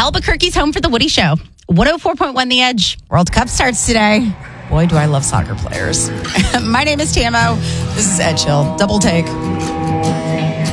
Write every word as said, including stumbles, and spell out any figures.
Albuquerque's home for the Woody Show. one oh four point one The Edge. World Cup starts today. Boy, do I love soccer players. My name is Tamo. This is Ed Chill. Double take.